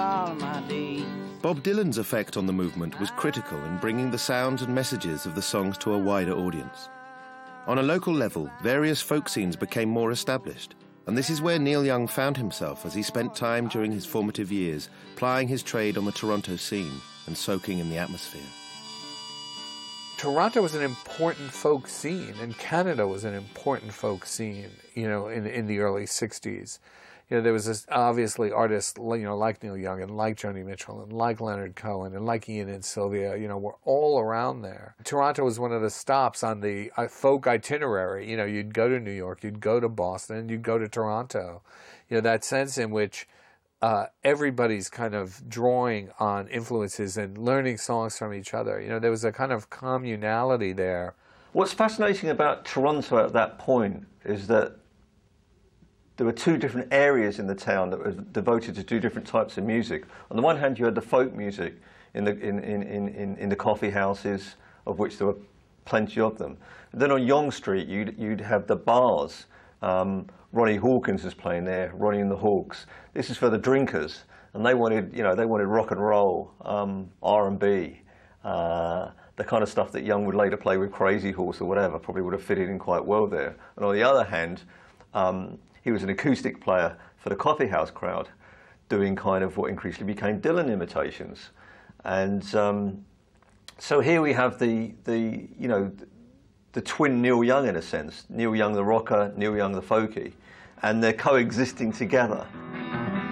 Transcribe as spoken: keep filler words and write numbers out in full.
all my days. Bob Dylan's effect on the movement was critical in bringing the sounds and messages of the songs to a wider audience. On a local level, various folk scenes became more established, and this is where Neil Young found himself as he spent time during his formative years plying his trade on the Toronto scene and soaking in the atmosphere. Toronto was an important folk scene, and Canada was an important folk scene, you know, in in the early sixties. You know, there was this, obviously artists, you know, like Neil Young and like Joni Mitchell and like Leonard Cohen and like Ian and Sylvia, you know, were all around there. Toronto was one of the stops on the uh, folk itinerary. You know, you'd go to New York, you'd go to Boston, you'd go to Toronto. You know, that sense in which uh, everybody's kind of drawing on influences and learning songs from each other. You know, there was a kind of communality there. What's fascinating about Toronto at that point is that there were two different areas in the town that were devoted to two different types of music. On the one hand, you had the folk music in the, in, in, in, in the coffee houses, of which there were plenty of them. And then on Yonge Street, you'd, you'd have the bars. Um, Ronnie Hawkins was playing there, Ronnie and the Hawks. This is for the drinkers, and they wanted, you know, they wanted rock and roll, um, R and B, uh, the kind of stuff that Young would later play with Crazy Horse or whatever. Probably would have fitted in quite well there. And on the other hand, um, he was an acoustic player for the coffee house crowd, doing kind of what increasingly became Dylan imitations. And um, so here we have the, the, you know, the twin Neil Young in a sense. Neil Young the rocker, Neil Young the folkie. And they're coexisting together.